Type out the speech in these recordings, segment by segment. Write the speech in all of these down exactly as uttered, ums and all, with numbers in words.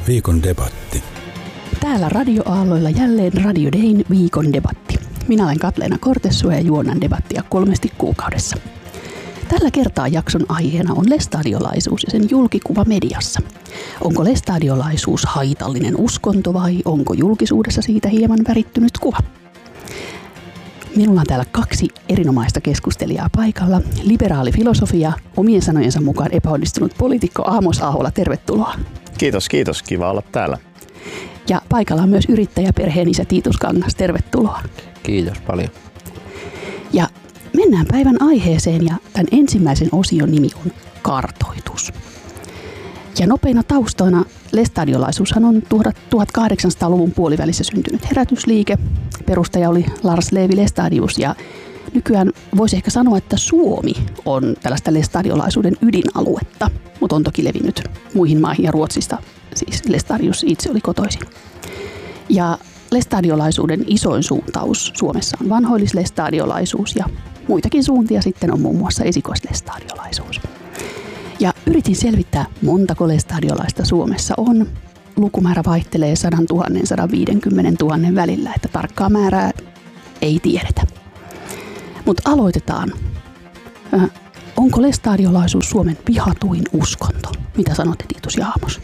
Viikon debatti. Täällä radioaalloilla jälleen Radio Dayn viikon debatti. Minä olen Katleena Kortessu ja juonan debattia kolmesti kuukaudessa. Tällä kertaa jakson aiheena on lestadiolaisuus ja sen julkikuva mediassa. Onko lestadiolaisuus haitallinen uskonto vai onko julkisuudessa siitä hieman värittynyt kuva? Minulla on täällä kaksi erinomaista keskustelijaa paikalla. Liberaali filosofi ja omien sanojensa mukaan epäonnistunut poliitikko Aamos Ahola, tervetuloa. Kiitos, kiitos. Kiva olla täällä. Ja paikalla on myös yrittäjä perheenisä Tiitus Kangas, tervetuloa. Kiitos paljon. Ja mennään päivän aiheeseen ja tämän ensimmäisen osion nimi on kartoitus. Ja nopeina taustoina lestadiolaisuushan on tuhatkahdeksansataaluvun puolivälissä syntynyt herätysliike. Perustaja oli Lars Levi Lestadius ja nykyään voisi ehkä sanoa, että Suomi on tällaista lestadiolaisuuden ydinaluetta, mutta on toki levinnyt muihin maihin ja Ruotsista, siis Lestadius itse oli kotoisin. Ja lestadiolaisuuden isoin suuntaus Suomessa on vanhoillislestadiolaisuus ja muitakin suuntia sitten on muun muassa esikoislestadiolaisuus. Ja yritin selvittää, montako lestadiolaista Suomessa on. Lukumäärä vaihtelee sata tuhatta - sata viisikymmentä tuhatta välillä, että tarkkaa määrää ei tiedetä. Mutta aloitetaan. Äh, onko lestadiolaisuus Suomen vihatuin uskonto? Mitä sanotte, Tiitus ja Aamos?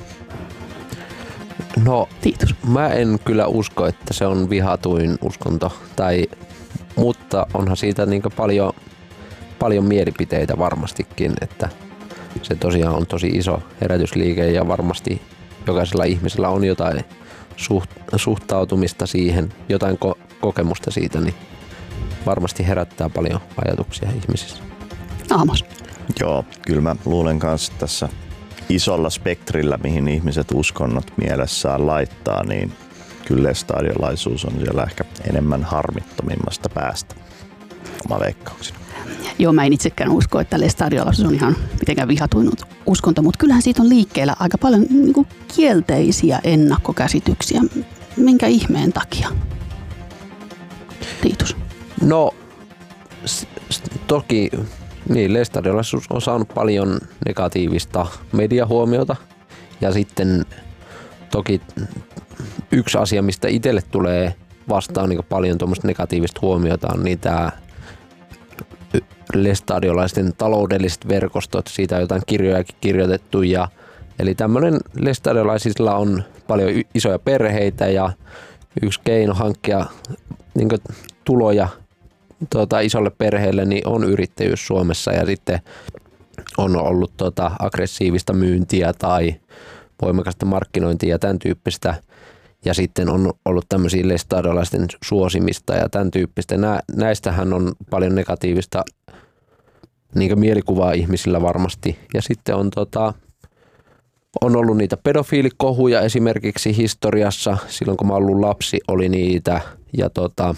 No, Tiitus. Mä en kyllä usko, että se on vihatuin uskonto, tai, mutta onhan siitä niin paljon, paljon mielipiteitä varmastikin, että se tosiaan on tosi iso herätysliike ja varmasti jokaisella ihmisellä on jotain suht, suhtautumista siihen, jotain ko- kokemusta siitä, niin varmasti herättää paljon ajatuksia ihmisissä. Aamos. Joo, kyllä mä luulen kanssa tässä isolla spektrillä, mihin ihmiset uskonnot mielessään laittaa, niin kyllä lestadiolaisuus on siellä ehkä enemmän harmittomimmasta päästä. Oma veikkaukseni. Joo, mä en itsekään usko, että lestadiolaisuus on ihan mitenkään vihatuin uskonto, mutta kyllähän siitä on liikkeellä aika paljon niin kuin kielteisiä ennakkokäsityksiä. Minkä ihmeen takia? Tiitus. No, s- s- toki niin, lestadiolaisuus on saanut paljon negatiivista mediahuomiota ja sitten toki yksi asia, mistä itselle tulee vastaan niin paljon tuommoista negatiivista huomiota on niin tämä lestadiolaisten taloudelliset verkostot, siitä on jotain kirjojakin kirjoitettu ja eli tämmöinen lestadiolaisilla on paljon y- isoja perheitä ja yksi keino hankkia niin kuin tuloja tuota, isolle perheelle niin on yrittäjyys Suomessa ja sitten on ollut tuota, aggressiivista myyntiä tai voimakasta markkinointia ja tämän tyyppistä. Ja sitten on ollut tämmöisiä lestadiolaisten suosimista ja tämän tyyppistä. Nä, näistähän on paljon negatiivista niin kuin mielikuvaa ihmisillä varmasti. Ja sitten on, tota, on ollut niitä pedofiilikohuja esimerkiksi historiassa. Silloin kun mä ollut lapsi oli niitä. Ja tota,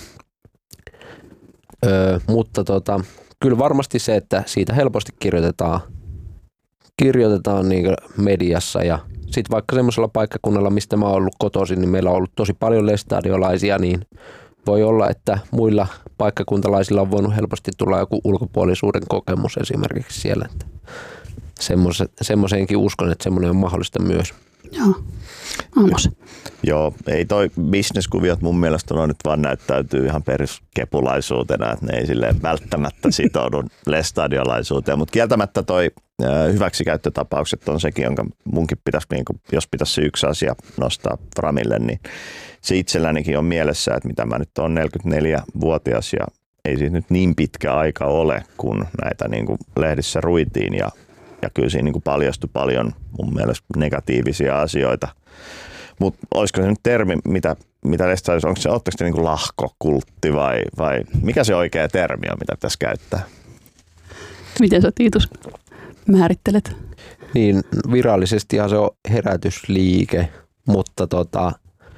öö, mutta tota, kyllä varmasti se, että siitä helposti kirjoitetaan, kirjoitetaan niin kuin mediassa ja sitten vaikka semmoisella paikkakunnalla, mistä mä oon ollut kotoisin, niin meillä on ollut tosi paljon lestadiolaisia, niin voi olla, että muilla paikkakuntalaisilla on voinut helposti tulla joku ulkopuolisuuden kokemus esimerkiksi siellä. Semmoiseenkin uskon, että semmoinen on mahdollista myös. Joo. Aamos. Joo, ei toi bisneskuviot mun mielestä no nyt vaan näyttäytyy ihan peruskepulaisuutena, että ne ei silleen välttämättä sitoudu lestadiolaisuuteen, mutta kieltämättä toi hyväksikäyttötapaukset on sekin, jonka munkin pitäisi, niin kun, jos pitäisi yksi asia nostaa framille, niin se itsellänikin on mielessä, että mitä mä nyt on neljäkymmentäneljävuotias ja ei siitä nyt niin pitkä aika ole, kun näitä niin kuin lehdissä ruitiin ja, ja kyllä siinä niin kuin paljastui paljon mun mielestä negatiivisia asioita. Mutta olisiko se nyt termi, mitä, mitä lestadiolaisuus, onko se, ootteko te niin kuin lahkokultti vai, vai mikä se oikea termi on, mitä pitäisi käyttää? Miten sä, Tiitus, määrittelet? Niin, virallisestihan se on herätysliike, mutta tota,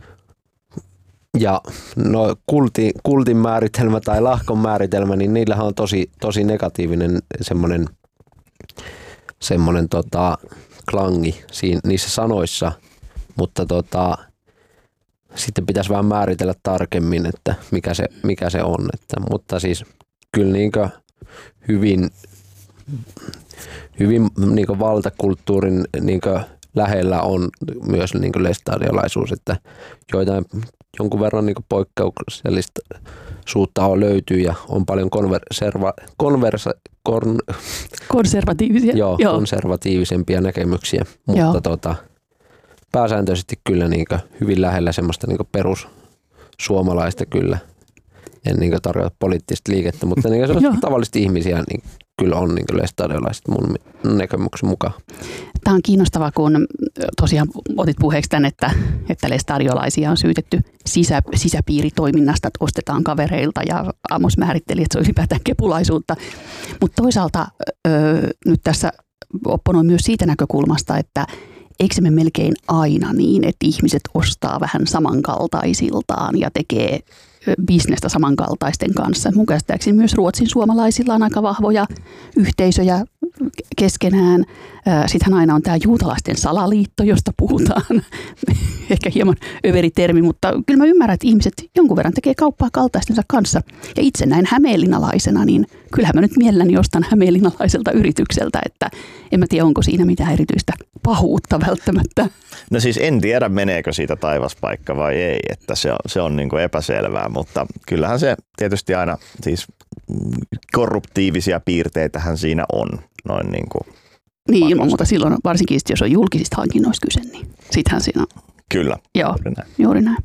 ja no kulti, kultin määritelmä tai lahkon määritelmä, niin niillähän on tosi, tosi negatiivinen semmoinen, semmoinen tota, klangi siinä, niissä sanoissa, mutta tota, sitten pitäisi vähän määritellä tarkemmin, että mikä se, mikä se on. Että, mutta siis kyllä niinkö hyvin, hyvin niinkö valtakulttuurin niinkö lähellä on myös niin kuin lestadiolaisuus, että joitain jonkun verran niin kuin poikkeuksellista suutta on löytyy ja on paljon konverserva, konversa, kon, konservatiivisia. Joo, joo, konservatiivisempia näkemyksiä, mutta tota, pääsääntöisesti kyllä niin kuin hyvin lähellä semmoista niin kuin perussuomalaista kyllä. En niin kuin tarkoita poliittista liikettä, mutta niin kuin tavallisesti ihmisiä niin kyllä on niin kuin lestadiolaiset mun näkemyksen mukaan. Tämä on kiinnostavaa, kun tosiaan otit puheeksi tämän, että, että lestadiolaisia on syytetty sisä, sisäpiiritoiminnasta, että ostetaan kavereilta ja Amos määritteli, että se on ylipäätään kepulaisuutta. Mutta toisaalta öö, nyt tässä opponoin myös siitä näkökulmasta, että eikö se me melkein aina niin, että ihmiset ostaa vähän samankaltaisiltaan ja tekee bisnestä samankaltaisten kanssa. Mun käsittääkseni myös Ruotsin suomalaisilla on aika vahvoja yhteisöjä keskenään. Sittenhän aina on tämä juutalaisten salaliitto, josta puhutaan. Ehkä hieman överi termi, mutta kyllä mä ymmärrän, että ihmiset jonkun verran tekee kauppaa kaltaistensa kanssa. Ja itse näin hämeenlinnalaisena, niin kyllähän mä nyt mielelläni ostan hämeenlinnalaiselta yritykseltä, että en mä tiedä, onko siinä mitään erityistä pahuutta välttämättä. No siis en tiedä, meneekö siitä taivaspaikka vai ei, että se on, se on niin kuin epäselvää, mutta kyllähän se tietysti aina, siis korruptiivisia piirteitähän siinä on. Noin niin kuin niin, ilman muuta silloin, varsinkin jos on julkisista hankinnoista kyse, niin sittenhän siinä on. Kyllä, joo, juuri näin. Juuri näin.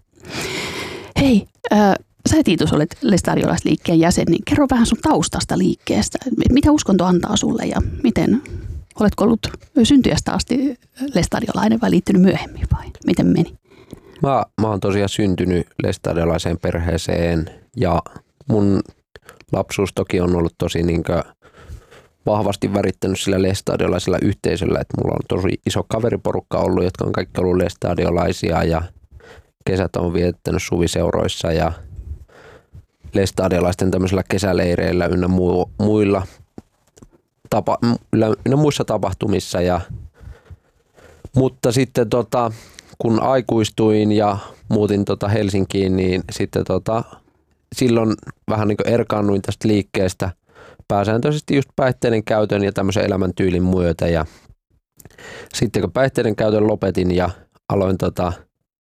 Hei, äh, sä Tiitus olet lestadiolaisliikkeen jäsen, niin kerro vähän sun taustasta liikkeestä. Mitä uskonto antaa sulle ja miten, oletko ollut syntyjästä asti lestadiolainen vai liittynyt myöhemmin vai miten meni? Mä, mä oon tosiaan syntynyt lestadiolaiseen perheeseen ja mun lapsuus toki on ollut tosi niinkö vahvasti värittänyt sillä lestadiolaisella yhteisöllä, että mulla on tosi iso kaveriporukka ollut, jotka on kaikki ollut lestadiolaisia ja kesät on viettänyt suviseuroissa ja lestadiolaisten tämmöisillä kesäleireillä ynnä muilla tapa, ynnä muissa tapahtumissa. Ja, mutta sitten tota, kun aikuistuin ja muutin tota Helsinkiin, niin sitten tota, silloin vähän niin kuin erkaannuin tästä liikkeestä pääsääntöisesti just päihteiden käytön ja tämmöisen elämäntyylin myötä. Ja sitten kun päihteiden käytön lopetin ja aloin tota,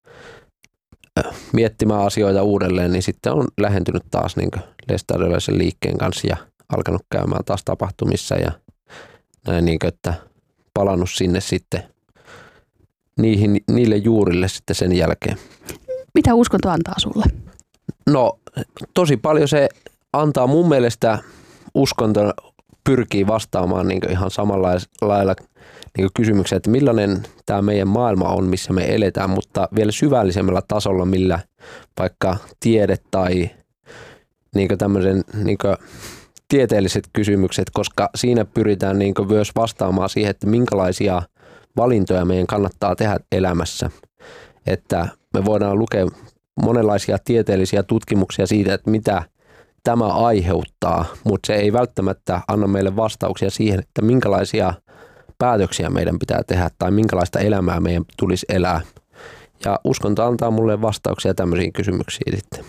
miettimään asioita uudelleen, niin sitten on lähentynyt taas niin kuin lestadiolaisen liikkeen kanssa ja alkanut käymään taas tapahtumissa ja näin, niin kuin, että palannut sinne sitten niihin, niille juurille sitten sen jälkeen. Mitä uskonto antaa sulle? No tosi paljon se antaa mun mielestä. Uskonto pyrkii vastaamaan niin ihan samalla lailla niin kysymykseen, että millainen tämä meidän maailma on, missä me eletään, mutta vielä syvällisemmällä tasolla, millä vaikka tiede tai niin tämmöisen niin tieteelliset kysymykset, koska siinä pyritään niin myös vastaamaan siihen, että minkälaisia valintoja meidän kannattaa tehdä elämässä. Että me voidaan lukea monenlaisia tieteellisiä tutkimuksia siitä, että mitä tämä aiheuttaa, mutta se ei välttämättä anna meille vastauksia siihen, että minkälaisia päätöksiä meidän pitää tehdä tai minkälaista elämää meidän tulisi elää. Ja uskonto antaa mulle vastauksia tämmöisiin kysymyksiin sitten.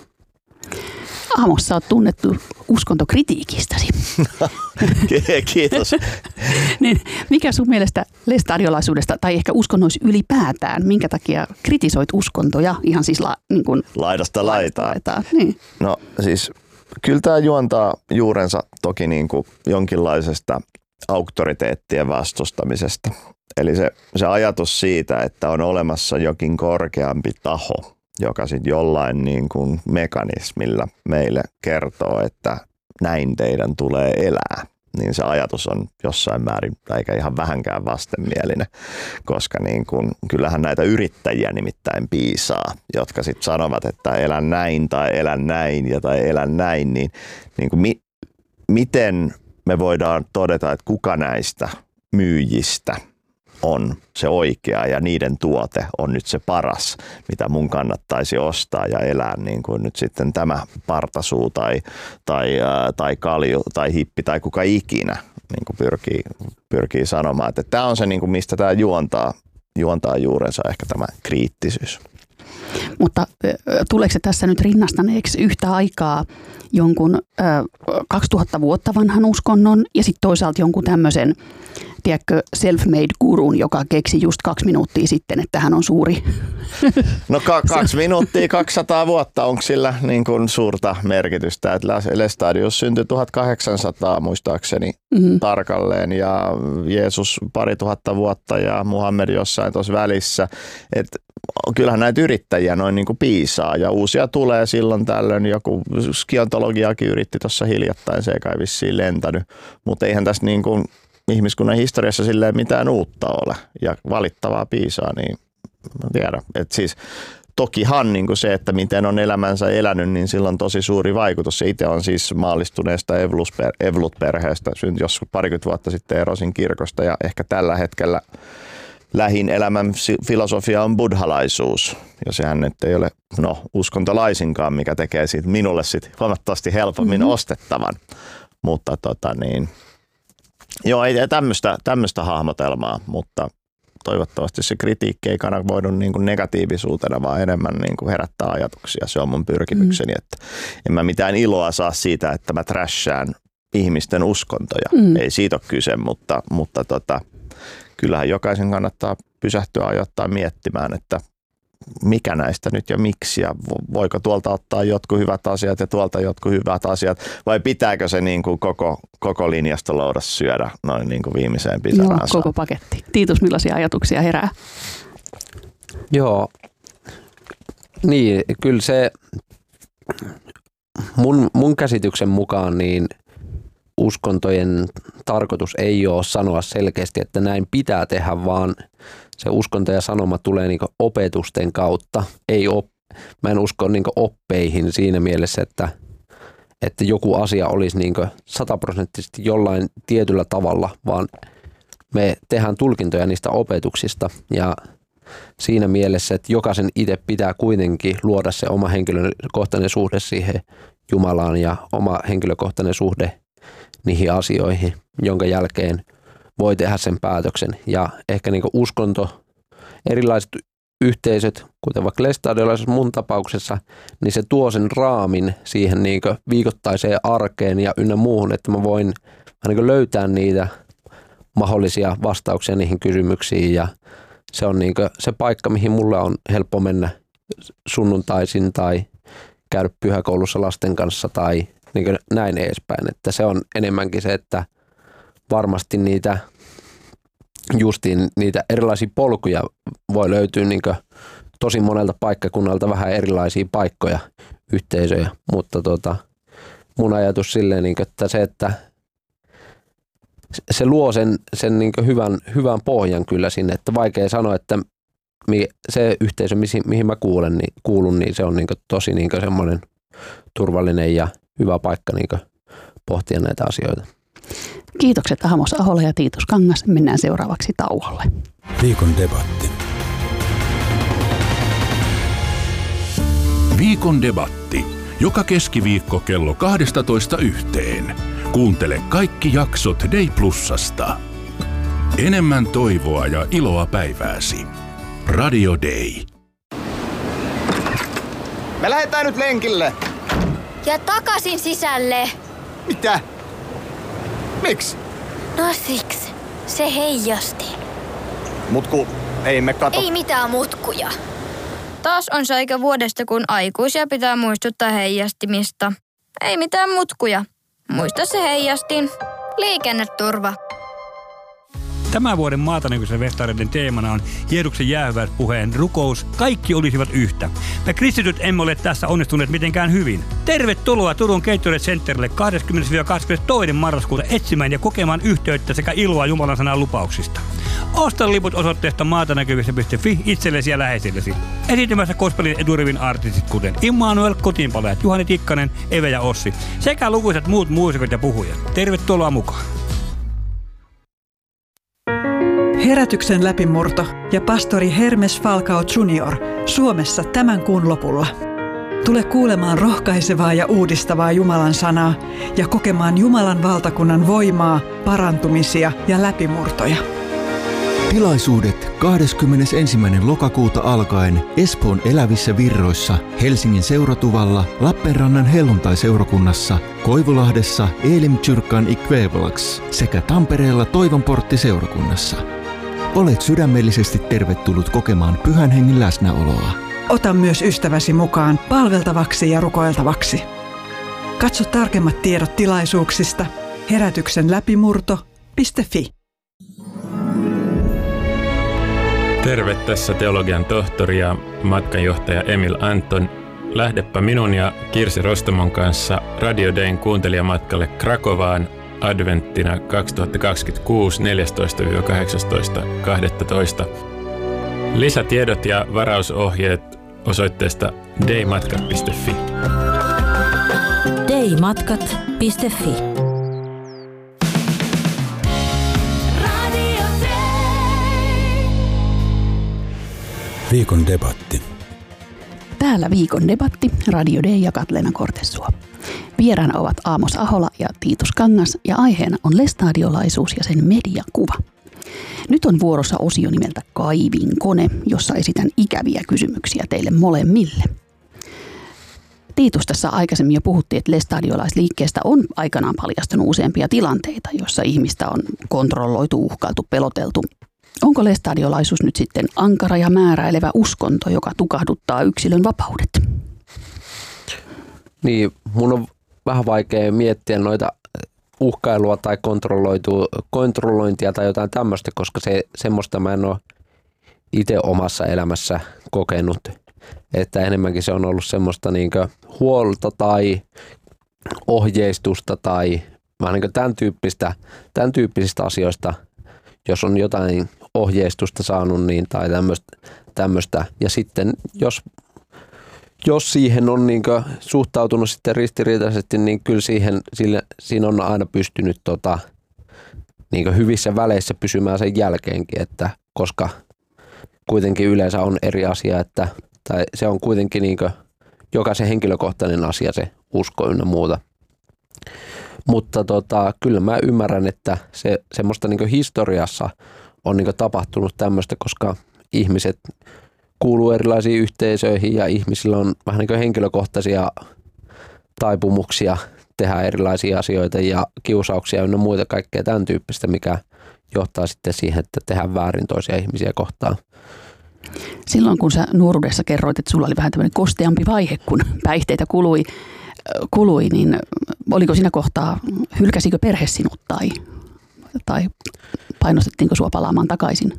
Amos, sä oot tunnettu uskontokritiikistäsi. Kiitos. Niin, mikä sun mielestä lestadiolaisuudesta tai ehkä uskonnoissa ylipäätään, minkä takia kritisoit uskontoja ihan siis la, niin kuin laidasta laitaan? laitaan. Niin. No siis kyllä tämä juontaa juurensa toki niin kuin jonkinlaisesta auktoriteettien vastustamisesta. Eli se, se ajatus siitä, että on olemassa jokin korkeampi taho, joka sitten jollain niin kuin mekanismilla meille kertoo, että näin teidän tulee elää. Niin se ajatus on jossain määrin, eikä ihan vähänkään vastenmielinen, koska niin kuin, kyllähän näitä yrittäjiä nimittäin piisaa, jotka sitten sanovat, että elän näin tai elän näin ja tai elän näin, niin, niin kuin mi, miten me voidaan todeta, että kuka näistä myyjistä on se oikea ja niiden tuote on nyt se paras, mitä mun kannattaisi ostaa ja elää niin kuin nyt sitten tämä partasuu tai, tai, tai kalju tai hippi tai kuka ikinä niin kuin pyrkii, pyrkii sanomaan. Että tämä on se, niin kuin mistä tämä juontaa, juontaa juurensa ehkä tämä kriittisyys. Mutta tuleeko se tässä nyt rinnastaneeksi yhtä aikaa jonkun ö, kaksituhatta vuotta vanhan uskonnon ja sitten toisaalta jonkun tämmöisen, tiedätkö, self-made gurun, joka keksi just kaksi minuuttia sitten, että hän on suuri? No ka- kaksi minuuttia, kaksisataa vuotta, onko sillä niin kuin suurta merkitystä? Että Lestadius syntyi tuhatkahdeksansataa muistaakseni mm-hmm. tarkalleen ja Jeesus pari tuhatta vuotta ja Muhammed jossain tuossa välissä. Et kyllähän näitä yrittäjiä noin niin kuin piisaa ja uusia tulee silloin tällöin. Joku skiontologiakin yritti tuossa hiljattain, se ei kai vissiin lentänyt, mutta eihän tässä niin kuin ihmiskunnan historiassa silleen mitään uutta ole ja valittavaa piisaa, niin en tiedä. Et siis, tokihan niin kuin se, että miten on elämänsä elänyt, niin sillä on tosi suuri vaikutus. Itse on siis maallistuneesta Evlut-perheestä, syntyi joskus parikymmentä vuotta sitten erosin kirkosta ja ehkä tällä hetkellä lähin elämän filosofia on buddhalaisuus. Ja sehän nyt ei ole no, uskontolaisinkaan, mikä tekee siitä minulle sit huomattavasti helpommin mm-hmm. ostettavan. Mutta tota niin, joo, ei tämmöistä, tämmöistä hahmotelmaa, mutta toivottavasti se kritiikki ei kanavoidu niin kuin negatiivisuutena, vaan enemmän niin kuin herättää ajatuksia. Se on mun pyrkimykseni, mm. että en mä mitään iloa saa siitä, että mä trashaan ihmisten uskontoja. Mm. Ei siitä ole kyse, mutta, mutta tota, kyllähän jokaisen kannattaa pysähtyä ajoittain miettimään, että mikä näistä nyt ja miksi ja voiko tuolta ottaa jotkut hyvät asiat ja tuolta jotkut hyvät asiat vai pitääkö se niin kuin koko, koko linjastoloudassa syödä noin niin kuin viimeiseen pisaraan? Joo, koko paketti. Tiitus, millaisia ajatuksia herää? Joo, niin kyllä se mun, mun käsityksen mukaan niin uskontojen tarkoitus ei ole sanoa selkeästi, että näin pitää tehdä, vaan se uskonto ja sanoma tulee niinku opetusten kautta. Ei op, mä en usko niinku oppeihin siinä mielessä, että, että joku asia olisi niinku sataprosenttisesti jollain tietyllä tavalla, vaan me tehdään tulkintoja niistä opetuksista ja siinä mielessä, että jokaisen itse pitää kuitenkin luoda se oma henkilökohtainen suhde siihen Jumalaan ja oma henkilökohtainen suhde niihin asioihin, jonka jälkeen voi tehdä sen päätöksen. Ja ehkä niin kuin uskonto, erilaiset yhteisöt, kuten vaikka lestadiolaisessa mun tapauksessa, niin se tuo sen raamin siihen niin kuin viikoittaiseen arkeen ja ynnä muuhun, että mä voin niin kuin löytää niitä mahdollisia vastauksia niihin kysymyksiin. Ja se on niin kuin se paikka, mihin mulla on helppo mennä sunnuntaisin tai käydä pyhäkoulussa lasten kanssa tai niin kuin näin edespäin. Että se on enemmänkin se, että varmasti niitä justiin niitä erilaisia polkuja voi löytyä niin kuin tosi monelta paikkakunnalta vähän erilaisia paikkoja, yhteisöjä, mutta tota, mun ajatus silleen, niin kuin, että se, että se luo sen, sen niin kuin hyvän, hyvän pohjan kyllä sinne, että vaikea sanoa, että se yhteisö, mihin mä kuulen, niin, kuulun, niin se on niin kuin tosi niin kuin semmoinen turvallinen ja hyvä paikka niin kuin pohtia näitä asioita. Kiitokset Amos Ahola ja Tiitus Kangas. Mennään seuraavaksi tauolle. Viikon debatti. Viikon debatti. Joka keskiviikko kello kaksitoista yhteen. Kuuntele kaikki jaksot Day Plusasta. Enemmän toivoa ja iloa päivääsi. Radio Day. Me lähdetään nyt lenkille. Ja takaisin sisälle. Mitä? Miksi? No siksi. Se heijasti. Mutku, ei me kato. Ei mitään mutkuja. Taas on se aika vuodesta, kun aikuisia pitää muistuttaa heijastimista. Ei mitään mutkuja. Muista se heijastin. Liikenneturva. Tämän vuoden Maatanäkyisen festareiden teemana on Jeesuksen jäähyväispuheen rukous. Kaikki olisivat yhtä. Me kristityt emme ole tässä onnistuneet mitenkään hyvin. Tervetuloa Turun Gatorade Centerille kahdeskymmenes kahdeskymmenestoinen marraskuuta etsimään ja kokemaan yhteyttä sekä iloa Jumalan sanan lupauksista. Osta liput osoitteesta maatanäkyvissä piste fi itsellesi ja läheisillesi. Esiintymässä gospelin edurivin artistit kuten Immanuel, Kotiinpalajat, Juhani Tikkanen, Eve ja Ossi sekä lukuisat muut muusikot ja puhujat. Tervetuloa mukaan. Herätyksen läpimurto ja pastori Hermes Falcao junior Suomessa tämän kuun lopulla. Tule kuulemaan rohkaisevaa ja uudistavaa Jumalan sanaa ja kokemaan Jumalan valtakunnan voimaa, parantumisia ja läpimurtoja. Tilaisuudet kahdeskymmenesensimmäinen lokakuuta alkaen Espoon Elävissä Virroissa, Helsingin Seuratuvalla, Lappeenrannan Helluntai-seurakunnassa, Koivulahdessa Elimkyrkan Ikvävelax sekä Tampereella Toivonportti-seurakunnassa. Olet sydämellisesti tervetullut kokemaan Pyhän Hengen läsnäoloa. Ota myös ystäväsi mukaan palveltavaksi ja rukoiltavaksi. Katso tarkemmat tiedot tilaisuuksista herätyksen läpimurto piste fi. Terve, tässä teologian tohtori ja matkanjohtaja Emil Anton. Lähdepä minun ja Kirsi Rostomon kanssa Radio Dayn kuuntelijamatkalle Krakovaan adventtina kaksituhattakaksikymmentäkuusi neljästoista kahdeksastoista kahdestoista. Lisätiedot ja varausohjeet osoitteesta daymatkat piste fi. daymatkat piste fi. Viikon debatti. Täällä viikon debatti Radio Day ja Katleena Kortesua. Vieraana ovat Aamos Ahola ja Tiitus Kangas ja aiheena on lestadiolaisuus ja sen mediakuva. Nyt on vuorossa osio nimeltä Kaivinkone, jossa esitän ikäviä kysymyksiä teille molemmille. Tiitus, tässä aikaisemmin jo puhuttiin, että lestadiolaisliikkeestä on aikanaan paljastunut useampia tilanteita, joissa ihmistä on kontrolloitu, uhkailtu, peloteltu. Onko lestadiolaisuus nyt sitten ankara ja määräilevä uskonto, joka tukahduttaa yksilön vapaudet? Niin, mun on vähän vaikea miettiä noita uhkailua tai kontrollointia tai jotain tämmöistä, koska se, semmoista mä en ole itse omassa elämässä kokenut. Että enemmänkin se on ollut semmoista niinkö huolta tai ohjeistusta tai vähän niin kuin tämän, tyyppistä, tämän tyyppisistä asioista, jos on jotain ohjeistusta saanut niin, tai tämmöistä, tämmöistä. Ja sitten jos, jos siihen on niin kuin suhtautunut sitten ristiriitaisesti, niin kyllä siihen, sille, siinä on aina pystynyt tota, niin kuin hyvissä väleissä pysymään sen jälkeenkin, että koska kuitenkin yleensä on eri asia, että tai se on kuitenkin niin kuin jokaisen henkilökohtainen asia se usko ynnä muuta. Mutta tota, kyllä mä ymmärrän, että se semmoista niin kuin historiassa on niin kuin tapahtunut tämmöistä, koska ihmiset kuuluu erilaisiin yhteisöihin ja ihmisillä on vähän niin kuin henkilökohtaisia taipumuksia tehdä erilaisia asioita ja kiusauksia ynnä muita kaikkea tämän tyyppistä, mikä johtaa sitten siihen, että tehdään väärin toisia ihmisiä kohtaan. Silloin kun sä nuoruudessa kerroit, että sulla oli vähän tämmöinen kosteampi vaihe, kun päihteitä kului, kului, niin oliko siinä kohtaa, hylkäsikö perhe sinut tai, tai painostettiinko sua palaamaan takaisin?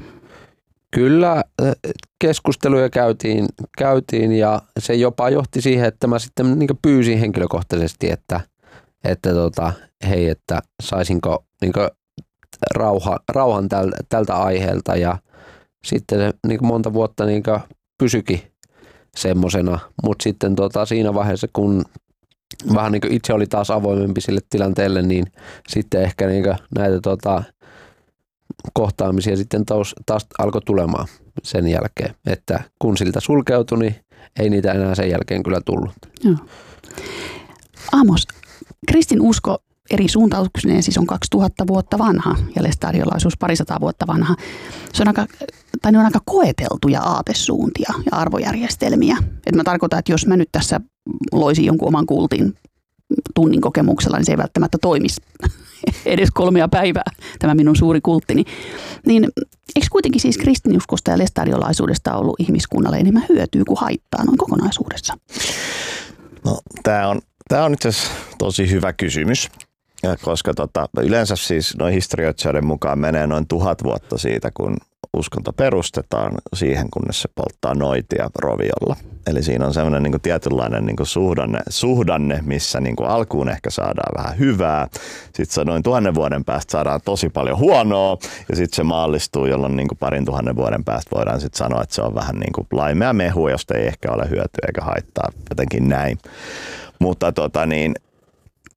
Kyllä keskusteluja käytiin, käytiin ja se jopa johti siihen, että mä sitten niin pyysin henkilökohtaisesti, että, että tota, hei, että saisinko niin rauha, rauhan tältä, tältä aiheelta ja sitten se niin monta vuotta niin pysyikin semmosena, mutta sitten tota, siinä vaiheessa, kun vähän niin itse oli taas avoimempi sille tilanteelle, niin sitten ehkä niin näitä tota, kohtaamisia sitten taas, taas alkoi tulemaan sen jälkeen, että kun siltä sulkeutui, niin ei niitä enää sen jälkeen kyllä tullut. Joo. Aamos, kristin usko eri suuntauksineen siis on kaksituhatta vuotta vanha ja lestadiolaisuus parisataa vuotta vanha. Se on aika, tai ne on aika koeteltuja aatesuuntia ja arvojärjestelmiä. Et mä tarkoitan, että jos mä nyt tässä loisin jonkun oman kultin tunnin kokemuksella, niin se ei välttämättä toimisi edes kolmea päivää, tämä minun suuri kulttini. Niin eikö kuitenkin siis kristinuskosta ja lestadiolaisuudesta ollut ihmiskunnalle enemmän hyötyä kuin haittaa noin kokonaisuudessa? No, tämä on, tämä on itse asiassa tosi hyvä kysymys. Ja koska tota, yleensä siis noin historioitsijoiden mukaan menee noin tuhat vuotta siitä, kun uskonto perustetaan siihen, kunnes se polttaa noitia roviolla. Eli siinä on semmoinen niin kuin tietynlainen niin kuin suhdanne, suhdanne, missä niin kuin alkuun ehkä saadaan vähän hyvää. Sitten se noin tuhannen vuoden päästä saadaan tosi paljon huonoa ja sitten se maallistuu, jolloin niin kuin parin tuhannen vuoden päästä voidaan sitten sanoa, että se on vähän niin kuin laimea mehu, josta ei ehkä ole hyötyä eikä haittaa, jotenkin näin. Mutta tota niin,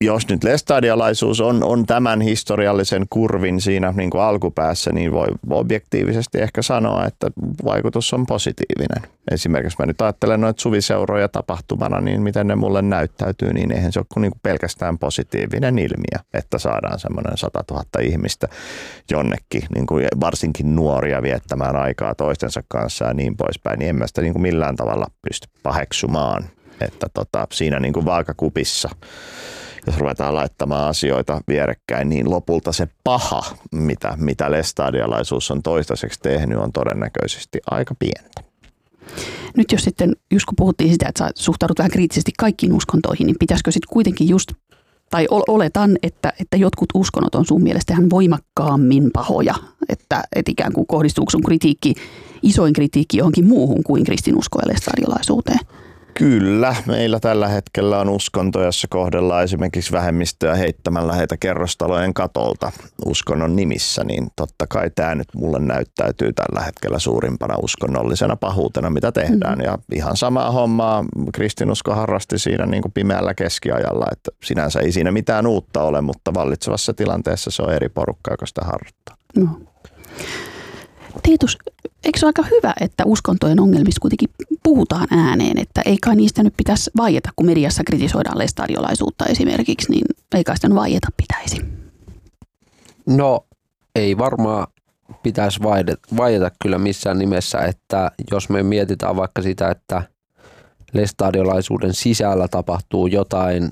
jos nyt lestadiolaisuus on, on tämän historiallisen kurvin siinä niin kuin alkupäässä, niin voi objektiivisesti ehkä sanoa, että vaikutus on positiivinen. Esimerkiksi mä nyt ajattelen noita suviseuroja tapahtumana, niin miten ne mulle näyttäytyy, niin eihän se ole kuin, niin kuin pelkästään positiivinen ilmiö, että saadaan semmoinen satatuhatta ihmistä jonnekin, niin kuin varsinkin nuoria viettämään aikaa toistensa kanssa ja niin poispäin, niin en mä sitä niin kuin millään tavalla pysty paheksumaan, että tota, siinä niin kuin vaakakupissa, jos ruvetaan laittamaan asioita vierekkäin, niin lopulta se paha, mitä, mitä lestadiolaisuus on toistaiseksi tehnyt, on todennäköisesti aika pientä. Nyt jos sitten, just kun puhuttiin sitä, että sä suhtaudut vähän kriittisesti kaikkiin uskontoihin, niin pitäisikö sitten kuitenkin just, tai oletan, että, että jotkut uskonnot on sun mielestä ihan voimakkaammin pahoja, että, että ikään kuin kohdistuuko sun kritiikki, isoin kritiikki johonkin muuhun kuin kristinuskoon ja lestadiolaisuuteen? Kyllä, meillä tällä hetkellä on uskonto, jossa kohdellaan esimerkiksi vähemmistöä heittämällä heitä kerrostalojen katolta uskonnon nimissä, niin totta kai tämä nyt mulle näyttäytyy tällä hetkellä suurimpana uskonnollisena pahuutena, mitä tehdään. Mm. Ja ihan samaa hommaa kristinusko harrasti siinä niin kuin pimeällä keskiajalla, että sinänsä ei siinä mitään uutta ole, mutta vallitsevassa tilanteessa se on eri porukka, joka sitä harjoittaa. No. Tiitus, eikö se ole aika hyvä, että uskontojen ongelmista kuitenkin puhutaan ääneen, että ei kai niistä nyt pitäisi vaieta, kun mediassa kritisoidaan lestadiolaisuutta esimerkiksi, niin ei kai sitä nyt vaieta pitäisi? No ei varmaan pitäisi vaieta kyllä missään nimessä, että jos me mietitään vaikka sitä, että lestadiolaisuuden sisällä tapahtuu jotain,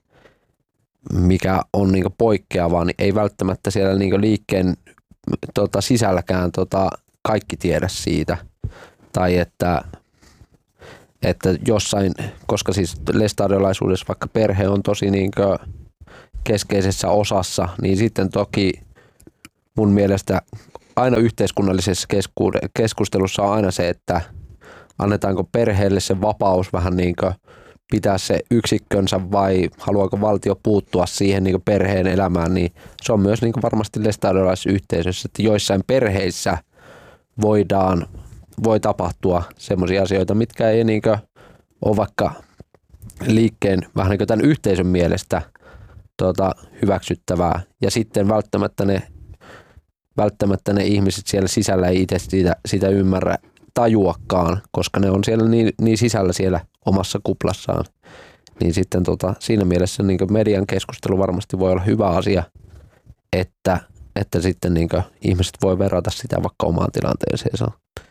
mikä on niinku poikkeavaa, niin ei välttämättä siellä niinku liikkeen tota, sisälläkään tota, kaikki tiedä siitä. Tai että, että jossain, koska siis lestadiolaisuudessa vaikka perhe on tosi niinku keskeisessä osassa, niin sitten toki mun mielestä aina yhteiskunnallisessa keskustelussa on aina se, että annetaanko perheelle se vapaus vähän niin kuin pitää se yksikkönsä vai haluaako valtio puuttua siihen niin kuin perheen elämään, niin se on myös niin kuin varmasti lestadiolaisessa yhteisössä, että joissain perheissä voidaan, voi tapahtua semmoisia asioita, mitkä ei niin kuin ole vaikka liikkeen vähän niin kuin tämän yhteisön mielestä tuota, hyväksyttävää ja sitten välttämättä ne, välttämättä ne ihmiset siellä sisällä ei itse sitä, sitä ymmärrä tajuakaan, koska ne on siellä niin, niin sisällä siellä omassa kuplassaan. Niin sitten tota, siinä mielessä niin median keskustelu varmasti voi olla hyvä asia, että, että sitten niin ihmiset voi verrata sitä vaikka omaan tilanteeseensa.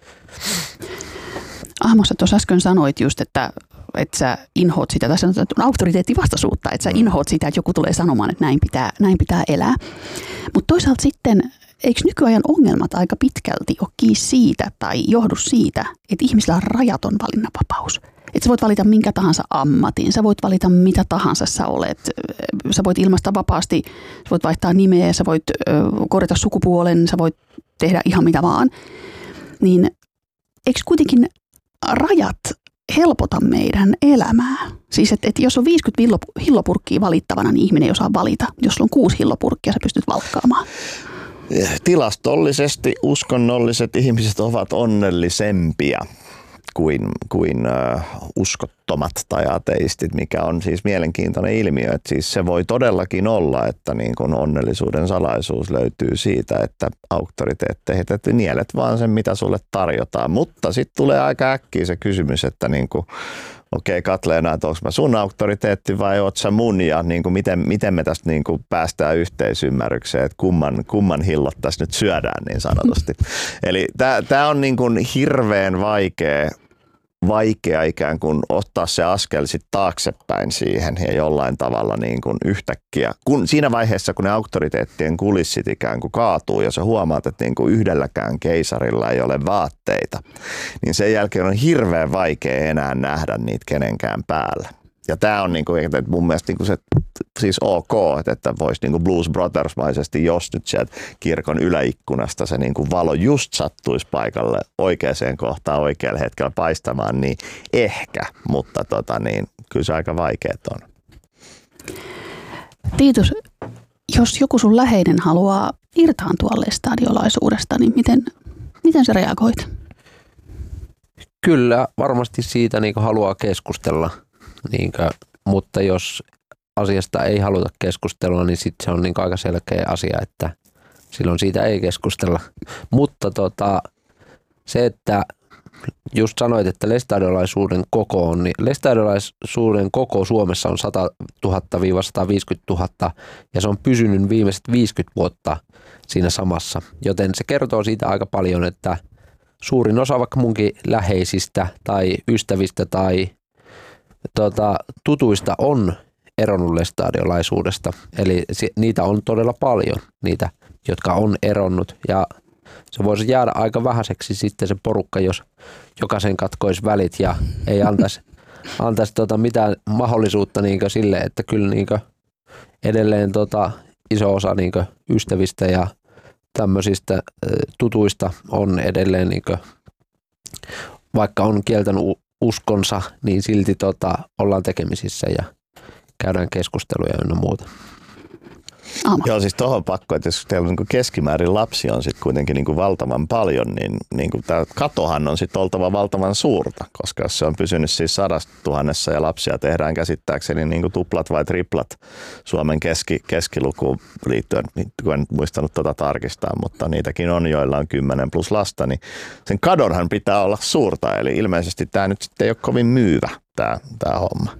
Ahmo, sä tuossa äsken sanoit just, että, että sä inhoat sitä, tai sanotaan auktoriteettivastaisuutta, että sä inhoat sitä, että joku tulee sanomaan, että näin pitää, näin pitää elää. Mutta toisaalta sitten, eikö nykyajan ongelmat aika pitkälti ole kiinni siitä tai johdu siitä, että ihmisillä on rajaton valinnanvapaus? Että sä voit valita minkä tahansa ammatin, sä voit valita mitä tahansa sä olet, sä voit ilmaista vapaasti, sä voit vaihtaa nimeä, sä voit korjata sukupuolen, sä voit tehdä ihan mitä vaan. Niin eikö kuitenkin rajat helpota meidän elämää? Siis että et jos on viisikymmentä hillopurkkia valittavana, niin ihminen ei osaa valita. Jos sulla on kuusi hillopurkkia, sä pystyt valkkaamaan. Tilastollisesti uskonnolliset ihmiset ovat onnellisempia kuin, kuin uh, uskottomat tai ateistit, mikä on siis mielenkiintoinen ilmiö. Että siis se voi todellakin olla, että niin kun onnellisuuden salaisuus löytyy siitä, että auktoriteetteihin, että nielet vaan sen, mitä sulle tarjotaan. Mutta sitten tulee aika äkkiä se kysymys, että niin kun, okei okay, Katleena, että onko mä sun auktoriteetti vai oot sä mun ja niin kuin miten, miten me tästä niin kuin päästään yhteisymmärrykseen, että kumman, kumman hillot tässä nyt syödään niin sanotusti. Eli tämä on niin kuin hirveän vaikea, vaikea ikään kuin ottaa se askel sit taaksepäin siihen ja jollain tavalla niin kuin yhtäkkiä. Kun, siinä vaiheessa, kun ne auktoriteettien kulissit ikään kuin kaatuu ja sä huomaat, että niin kuin yhdelläkään keisarilla ei ole vaatteita, niin sen jälkeen on hirveän vaikea enää nähdä niitä kenenkään päällä. Ja tämä on niin kuin, että mun mielestä niin kuin se siis ok, että voisi niin kuin Blues Brothers-maisesti, jos nyt sieltä kirkon yläikkunasta se niin kuin valo just sattuisi paikalle oikeaan kohtaan oikealla hetkellä paistamaan, niin ehkä, mutta tota niin, kyllä se aika vaikeet on. Tiitus, jos joku sun läheinen haluaa irtaantua lestadiolaisuudesta, niin miten, miten sä reagoit? Kyllä, varmasti siitä niin kuin haluaa keskustella. Niinkö, mutta jos asiasta ei haluta keskustelua, niin sitten se on niin aika selkeä asia, että silloin siitä ei keskustella. Mutta tota, se, että just sanoit, että lestadiolaisuuden koko on, niin lestadiolaisuuden koko Suomessa on sata tuhatta sata viisikymmentätuhatta ja se on pysynyt viimeiset viisikymmentä vuotta siinä samassa. Joten se kertoo siitä aika paljon, että suurin osa vaikka munkin läheisistä tai ystävistä tai tota, tutuista on eronnut lestadiolaisuudesta. Eli niitä on todella paljon, niitä, jotka on eronnut ja se voisi jäädä aika vähäiseksi sitten se porukka, jos jokaisen katkoisi välit ja ei antaisi, antaisi tota mitään mahdollisuutta niinkö sille, että kyllä niinkö edelleen tota iso osa niinkö ystävistä ja tämmöisistä tutuista on edelleen niinkö, vaikka on kieltänyt uskonsa, niin silti tota ollaan tekemisissä ja käydään keskusteluja ynnä muuta. Aama. Joo, siis tuohon pakko, että jos teillä niin keskimäärin lapsi on sitten kuitenkin niin kuin valtavan paljon, niin, niin kuin tämä katohan on sitten oltava valtavan suurta, koska jos se on pysynyt siis sadasta tuhannessa ja lapsia tehdään käsittääkseni niin kuin tuplat vai triplat Suomen keski, keskilukuun liittyen, kun en muistanut tuota tarkistaa, mutta niitäkin on, joilla on kymmenen plus lasta, niin sen kadonhan pitää olla suurta, eli ilmeisesti tämä nyt sitten ei ole kovin myyvä tämä, tämä homma.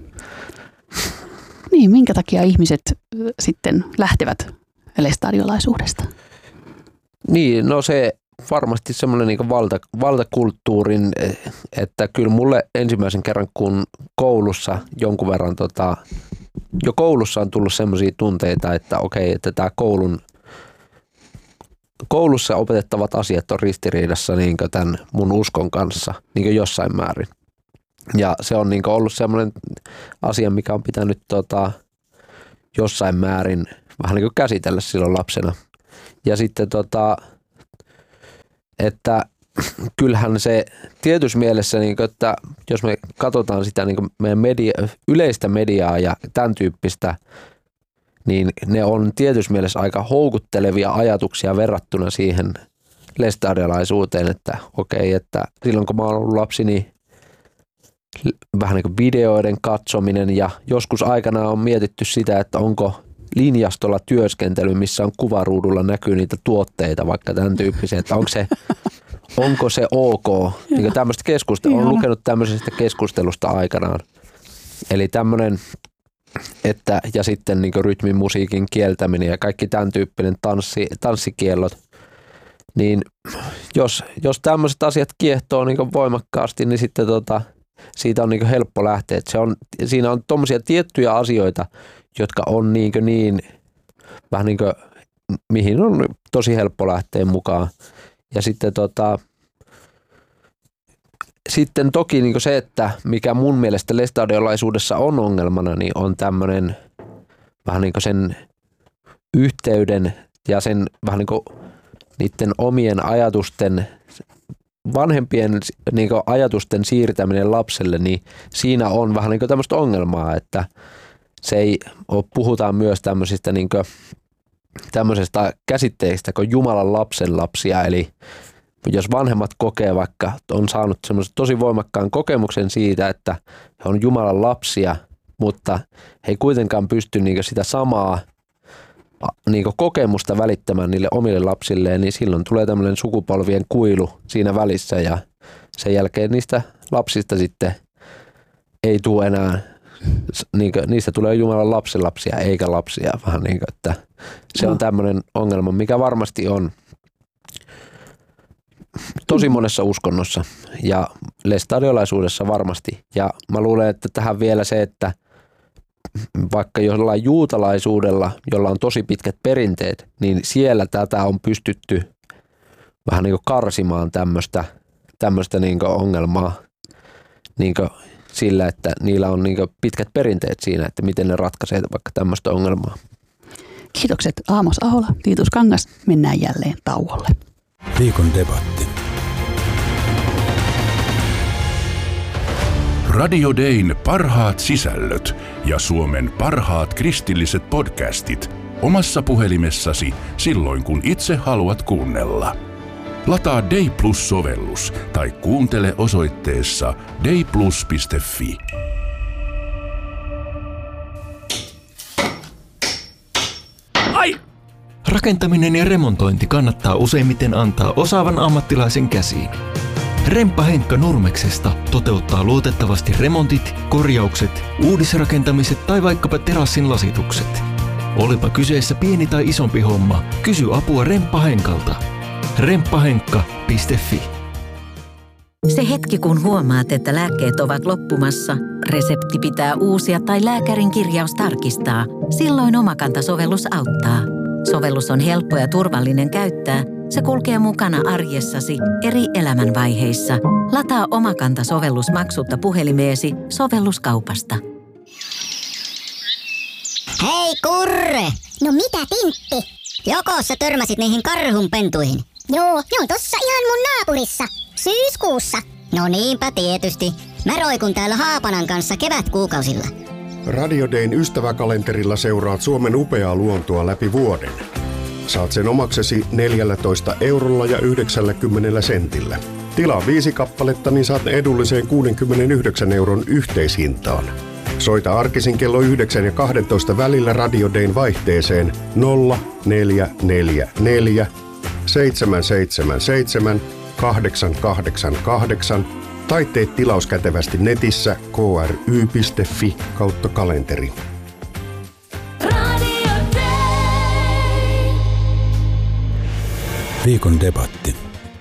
Niin, minkä takia ihmiset sitten lähtevät lestadiolaisuudesta? Niin, no se varmasti semmoinen niin valta, valtakulttuurin, että kyllä mulle ensimmäisen kerran kun koulussa jonkun verran, tota, jo koulussa on tullut semmoisia tunteita, että okei, että tämä koulun, koulussa opetettavat asiat on ristiriidassa niin tämän mun uskon kanssa niin jossain määrin. Ja se on niin ollut semmoinen asia, mikä on pitänyt tota, jossain määrin vähän niin kuin käsitellä silloin lapsena. Ja sitten, tota, että kyllähän se tietyssä mielessä, niin kuin, että jos me katsotaan sitä niin kuin meidän media, yleistä mediaa ja tämän tyyppistä, niin ne on tietyssä mielessä aika houkuttelevia ajatuksia verrattuna siihen lestadiolaisuuteen, että okei, että silloin kun mä oon ollut lapsi, niin vähän niin kuin videoiden katsominen ja joskus aikana on mietitty sitä, että onko linjastolla työskentely, missä on kuvaruudulla näkyy niitä tuotteita, vaikka tämän tyyppisiä, että onko se, onko se ok. Niin tämmöistä keskustelua, olen lukenut tämmöisestä keskustelusta aikanaan. Eli tämmöinen, että ja sitten niin kuin rytmin, musiikin kieltäminen ja kaikki tämän tyyppinen tanssi, tanssikiellot, niin jos, jos tämmöiset asiat kiehtoo niin kuin voimakkaasti, niin sitten tota, siitä on niin kuin helppo lähteä. Että se on, siinä on tommosia tiettyjä asioita, jotka on niin, niin vähän niin kuin, mihin on tosi helppo lähteä mukaan. Ja sitten, tota, sitten toki niin kuin se, että mikä mun mielestä lestadiolaisuudessa on ongelmana, niin on tämmöinen vähän niin kuin sen yhteyden ja sen vähän niin kuin niiden omien ajatusten, vanhempien niin kuin ajatusten siirtäminen lapselle, niin siinä on vähän niin kuin tämmöistä ongelmaa, että se ei ole, puhutaan myös tämmöisistä niin kuin, tämmöisestä käsitteistä kuin Jumalan lapsen lapsia, eli jos vanhemmat kokee vaikka, on saanut semmoisen tosi voimakkaan kokemuksen siitä, että he on Jumalan lapsia, mutta he ei kuitenkaan pysty niin kuin sitä samaa niin kuin kokemusta välittämään niille omille lapsilleen, niin silloin tulee tämmöinen sukupolvien kuilu siinä välissä ja sen jälkeen niistä lapsista sitten ei tule enää, niin kuin, niistä tulee Jumalan lapsenlapsia eikä lapsia, vähän niin kuin, että se on tämmöinen ongelma, mikä varmasti on tosi monessa uskonnossa ja lestadiolaisuudessa varmasti. Ja mä luulen, että tähän vielä se, että vaikka jollain juutalaisuudella, jolla on tosi pitkät perinteet, niin siellä tätä on pystytty vähän niin kuin karsimaan tämmöistä, tämmöistä niin kuin ongelmaa niin kuin sillä, että niillä on niin kuin pitkät perinteet siinä, että miten ne ratkaisee vaikka tämmöistä ongelmaa. Kiitokset Aamos Ahola, Tiitus Kangas. Mennään jälleen tauolle. Viikon debatti. Radio Dayn parhaat sisällöt ja Suomen parhaat kristilliset podcastit omassa puhelimessasi silloin, kun itse haluat kuunnella. Lataa Day Plus-sovellus tai kuuntele osoitteessa dayplus piste fi. Rakentaminen ja remontointi kannattaa useimmiten antaa osaavan ammattilaisen käsiin. Remppa Henkka Nurmeksesta toteuttaa luotettavasti remontit, korjaukset, uudisrakentamiset tai vaikkapa terassin lasitukset. Olipa kyseessä pieni tai isompi homma, kysy apua Remppa Henkalta. remppahenkka piste fi. Se hetki, kun huomaat, että lääkkeet ovat loppumassa, resepti pitää uusia tai lääkärin kirjaus tarkistaa, silloin Omakanta-sovellus auttaa. Sovellus on helppo ja turvallinen käyttää. Se kulkee mukana arjessasi eri elämänvaiheissa. Lataa Omakanta-sovellus maksutta puhelimeesi sovelluskaupasta. Hei Kurre! No mitä Tintti? Joko sä törmäsit niihin karhunpentuihin? Joo, ne on tossa ihan mun naapurissa. Syyskuussa. No niinpä tietysti. Mä roikun täällä Haapanan kanssa kevätkuukausilla. Radio Dayn ystäväkalenterilla seuraat Suomen upeaa luontoa läpi vuoden. Saat sen omaksesi neljällätoista eurolla ja yhdeksänkymmentä sentillä. Tilaa viisi kappaletta, niin saat edulliseen kuudenkymmenenyhdeksän euron yhteishintaan. Soita arkisin kello yhdeksän ja kaksitoista välillä Radio Dayn vaihteeseen nolla neljä neljä neljä seitsemän seitsemän seitsemän kahdeksan kahdeksan kahdeksan tai tee tilaus kätevästi netissä k r y piste f i kautta kalenteri. Viikon debatti.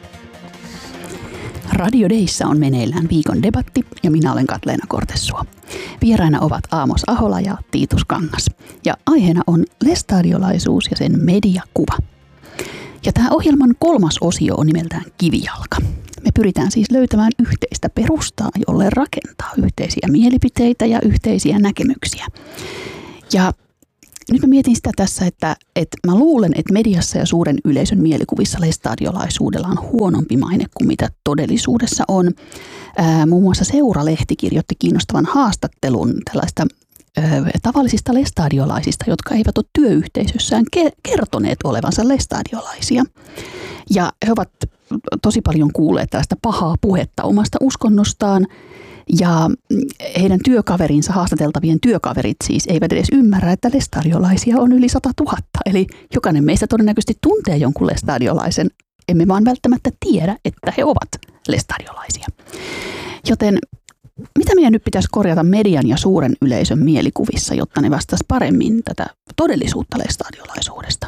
Radio Dayssä on meneillään viikon debatti ja minä olen Katleena Kortessuo. Vieraina ovat Aamos Ahola ja Tiitus Kangas. Ja aiheena on lestadiolaisuus ja sen mediakuva. Ja tämä ohjelman kolmas osio on nimeltään Kivijalka. Me pyritään siis löytämään yhteistä perustaa, jolle rakentaa yhteisiä mielipiteitä ja yhteisiä näkemyksiä. Ja nyt mä mietin sitä tässä, että, että mä luulen, että mediassa ja suuren yleisön mielikuvissa lestadiolaisuudella on huonompi maine kuin mitä todellisuudessa on. Ää, muun muassa Seura-lehti kirjoitti kiinnostavan haastattelun tällaista ää, tavallisista lestadiolaisista, jotka eivät ole työyhteisössään ke- kertoneet olevansa lestadiolaisia. Ja he ovat tosi paljon kuulleet tällaista pahaa puhetta omasta uskonnostaan. Ja heidän työkaverinsa, haastateltavien työkaverit siis, eivät edes ymmärrä, että lestadiolaisia on yli sata tuhatta. Eli jokainen meistä todennäköisesti tuntee jonkun lestadiolaisen. Emme vaan välttämättä tiedä, että he ovat lestadiolaisia. Joten mitä meidän nyt pitäisi korjata median ja suuren yleisön mielikuvissa, jotta ne vastaisi paremmin tätä todellisuutta lestadiolaisuudesta?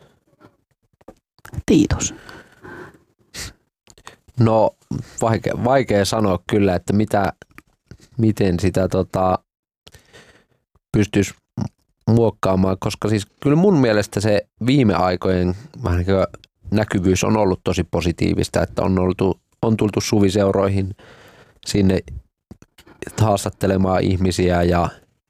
Tiitus. No vaikea, vaikea sanoa kyllä, että mitä, miten sitä tota, pystyisi muokkaamaan, koska siis kyllä mun mielestä se viime aikojen vähän niin kuin näkyvyys on ollut tosi positiivista, että on, oltu, on tultu suviseuroihin sinne haastattelemaan ihmisiä ja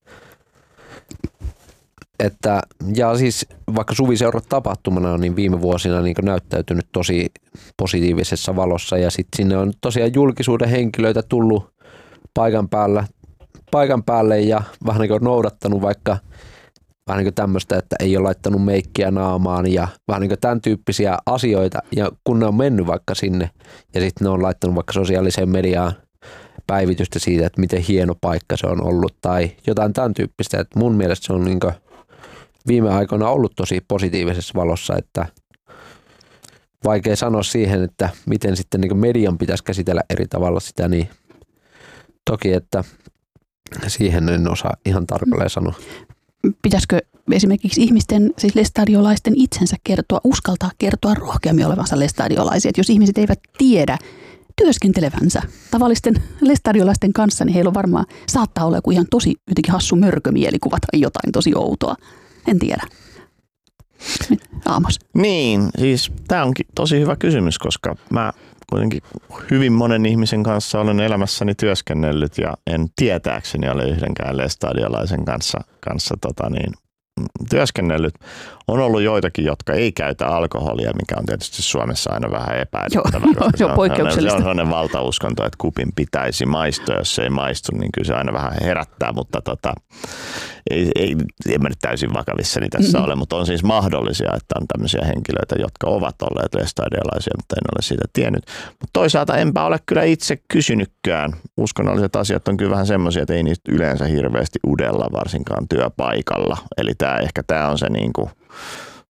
Että, ja siis vaikka suviseurat tapahtumana niin viime vuosina niin näyttäytynyt tosi positiivisessa valossa ja sitten sinne on tosiaan julkisuuden henkilöitä tullut paikan päällä, paikan päälle ja vähän niin kuin noudattanut vaikka vähän niin kuin tämmöistä, että ei ole laittanut meikkiä naamaan ja vähän niin kuin tämän tyyppisiä asioita ja kun ne on mennyt vaikka sinne ja sitten ne on laittanut vaikka sosiaaliseen mediaan päivitystä siitä, että miten hieno paikka se on ollut tai jotain tämän tyyppistä, että mun mielestä se on niin kuin viime aikoina ollut tosi positiivisessa valossa, että vaikea sanoa siihen, että miten sitten niin median pitäisi käsitellä eri tavalla sitä, niin toki, että siihen en osaa ihan tarkalleen sanoa. Pitäisikö esimerkiksi ihmisten, siis lestadiolaisten itsensä kertoa, uskaltaa kertoa rohkeammin olevansa lestadiolaisia, että jos ihmiset eivät tiedä työskentelevänsä tavallisten lestadiolaisten kanssa, niin heillä on varmaan, saattaa olla joku ihan tosi jotenkin hassu mörkömielikuva tai jotain tosi outoa. En tiedä. Aamos. Niin, siis tämä onkin tosi hyvä kysymys, koska mä kuitenkin hyvin monen ihmisen kanssa olen elämässäni työskennellyt ja en tietääkseni ole yhdenkään lestadiolaisen kanssa, kanssa tota niin, työskennellyt. On ollut joitakin, jotka ei käytä alkoholia, mikä on tietysti Suomessa aina vähän epäilyttävää. Joo, se on poikkeuksellista. Se on sellainen valtauskonto, että kupin pitäisi maistua. Jos se ei maistu, niin kyllä se aina vähän herättää, mutta tota, ei, ei, en mä nyt täysin vakavissani tässä mm-hmm. ole, mutta on siis mahdollisia, että on tämmöisiä henkilöitä, jotka ovat olleet lestadiolaisia, mutta en ole siitä tiennyt. Mutta toisaalta enpä ole kyllä itse kysynytkään. Uskonnolliset asiat on kyllä vähän semmoisia, että ei niistä yleensä hirveästi udella, varsinkaan työpaikalla. Eli tämä, ehkä tämä on se niin kuin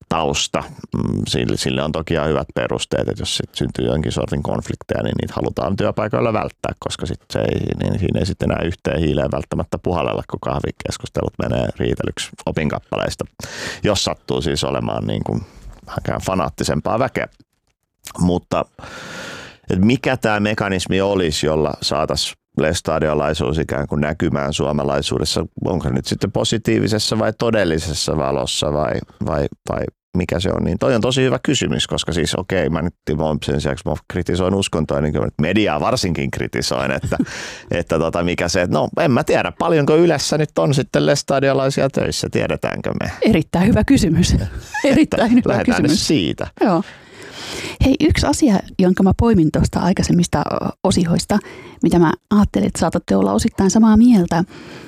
tausta. Sille, sille on toki ihan hyvät perusteet, että jos sit syntyy jonkin sortin konflikteja, niin niitä halutaan työpaikoilla välttää, koska sit se ei, niin siinä ei sitten enää yhteen hiileen välttämättä puhallella, kun kahvikeskustelut menee riitelyksi opinkappaleista, jos sattuu siis olemaan niin kuin vähänkään fanaattisempaa väkeä. Mutta että mikä tämä mekanismi olisi, jolla saataisiin lestadiolaisuus ikään kuin näkymään suomalaisuudessa, onko nyt sitten positiivisessa vai todellisessa valossa vai, vai, vai mikä se on, niin toi on tosi hyvä kysymys, koska siis okei, mä nyt sen sijaan, mä kritisoin uskontoa, niin kyllä mediaa varsinkin kritisoin, että, että tota, mikä se, että no en mä tiedä, paljonko Ylessä nyt on sitten lestadiolaisia töissä, tiedetäänkö me? Erittäin hyvä kysymys. Erittäin hyvä lähdetään kysymys. nyt siitä. Joo. Hei, yksi asia, jonka mä poimin tuosta aikaisemmista osioista, mitä mä ajattelin, että saatatte olla osittain samaa mieltä.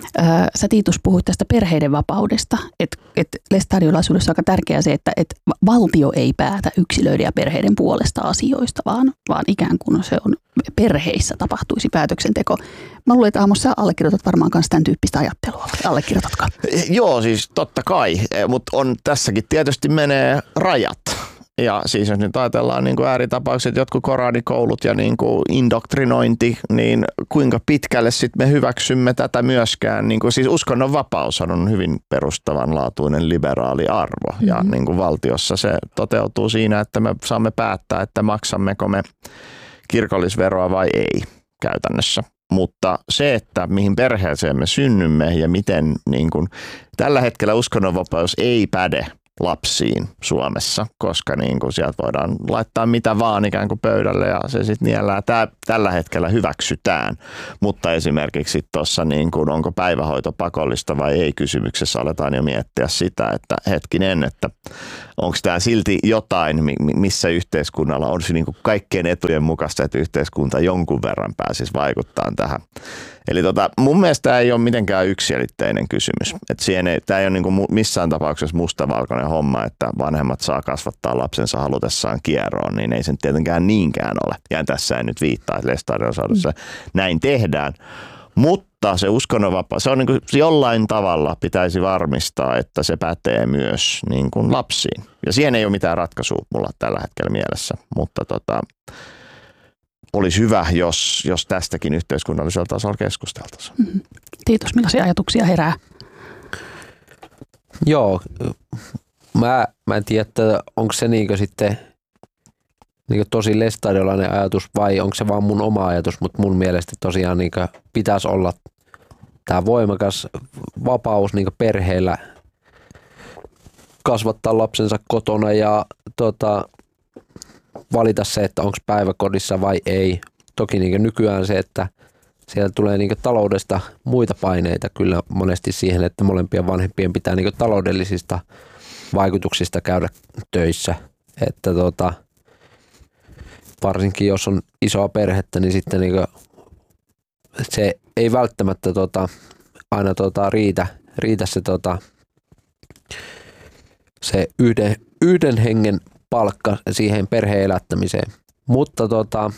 Sä Tiitus puhuit tästä perheiden vapaudesta, että et lestadiolaisuudessa on aika tärkeää se, että et valtio ei päätä yksilöiden ja perheiden puolesta asioista, vaan, vaan ikään kuin se on perheissä tapahtuisi päätöksenteko. Mä luulen, että Aamos, sä allekirjoitat varmaan myös tämän tyyppistä ajattelua. Allekirjoitatko? Joo, siis totta kai, mutta on tässäkin tietysti menee rajat. Ja siis jos nyt ajatellaan niin kuin ääritapaukset, jotkut koranikoulut ja niin kuin indoktrinointi, niin kuinka pitkälle sitten me hyväksymme tätä myöskään. Niin kuin, siis uskonnonvapaus on hyvin perustavanlaatuinen liberaali arvo. Mm-hmm. Ja niin kuin valtiossa se toteutuu siinä, että me saamme päättää, että maksammeko me kirkollisveroa vai ei käytännössä. Mutta se, että mihin perheeseen me synnymme ja miten niin kuin, tällä hetkellä uskonnonvapaus ei päde lapsiin Suomessa, koska niin kuin sieltä voidaan laittaa mitä vaan ikään kuin pöydälle ja se sitten niellään. Tää, tällä hetkellä hyväksytään, mutta esimerkiksi tuossa niin kuin onko päivähoito pakollista vai ei kysymyksessä aletaan jo miettiä sitä, että hetkinen, että onko tämä silti jotain, missä yhteiskunnalla on se niin kuin kaikkien etujen mukaista, että yhteiskunta jonkun verran pääsisi vaikuttaa tähän. Eli tota, mun mielestä tämä ei ole mitenkään yksiselitteinen kysymys. Tämä ei ole niin kuin missään tapauksessa mustavalkoinen homma, että vanhemmat saa kasvattaa lapsensa halutessaan kieroon, niin ei sen tietenkään niinkään ole. Ja tässä ei nyt viittaa, että lestadiolaisuudessa näin tehdään. Mutta se uskonnonvapaus, se on niin kuin jollain tavalla pitäisi varmistaa, että se pätee myös niin kuin lapsiin. Ja siihen ei ole mitään ratkaisua mulla tällä hetkellä mielessä, mutta tota, olisi hyvä, jos, jos tästäkin yhteiskunnallisella tasolla keskusteltaisiin. Mm-hmm. Kiitos, millaisia ajatuksia herää? Joo, mä, mä en tiedä, että onko se niinkö sitten niinkö tosi lestadiolainen ajatus vai onko se vaan mun oma ajatus, mutta mun mielestä tosiaan niinkö pitäisi olla tämä voimakas vapaus niinkö perheillä kasvattaa lapsensa kotona ja tota, valita se, että onko päiväkodissa vai ei. Toki niin nykyään se, että siellä tulee niin taloudesta muita paineita kyllä monesti siihen, että molempien vanhempien pitää niin taloudellisista vaikutuksista käydä töissä. Että tota, varsinkin jos on isoa perhettä, niin sitten niin se ei välttämättä tota, aina tota, riitä, riitä se, tota, se yhden, yhden hengen palkka siihen perheen elättämiseen. Mutta tota,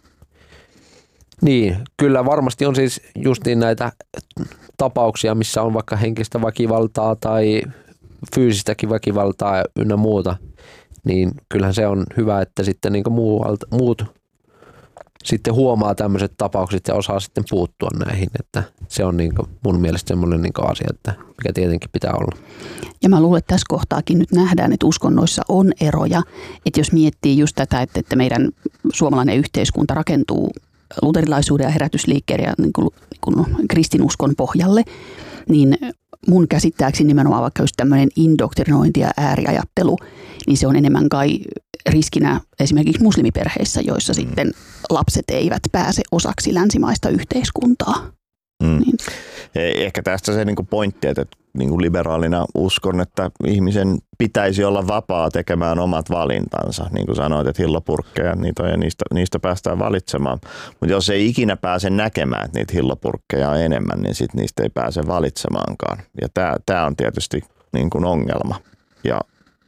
niin, kyllä varmasti on siis justiin näitä tapauksia, missä on vaikka henkistä väkivaltaa tai fyysistäkin väkivaltaa ynnä muuta. Niin kyllähän se on hyvä, että sitten niin kuin muualta, muut sitten huomaa tämmöiset tapaukset ja osaa sitten puuttua näihin. Että se on niin kuin mun mielestä semmoinen niin kuin asia, että mikä tietenkin pitää olla. Ja mä luulen, että tässä kohtaakin nyt nähdään, että uskonnoissa on eroja. Että jos miettii just tätä, että, että meidän suomalainen yhteiskunta rakentuu luterilaisuuden ja herätysliikkeiden ja niin kuin, niin kuin kristinuskon pohjalle, niin mun käsittääkseni nimenomaan vaikka just tämmöinen indoktrinointi ja ääriajattelu, niin se on enemmän kai riskinä esimerkiksi muslimiperheissä, joissa sitten lapset eivät pääse osaksi länsimaista yhteiskuntaa. Mm. Niin. Ehkä tästä se niinku pointti, että niinku liberaalina uskon, että ihmisen pitäisi olla vapaa tekemään omat valintansa. Niin kuin sanoit, että hillopurkkeja niitä on ja niistä, niistä päästään valitsemaan. Mutta jos ei ikinä pääse näkemään, että niitä hillopurkkeja on enemmän, niin sit niistä ei pääse valitsemaankaan. Ja tämä on tietysti niin kuin ongelma. Ja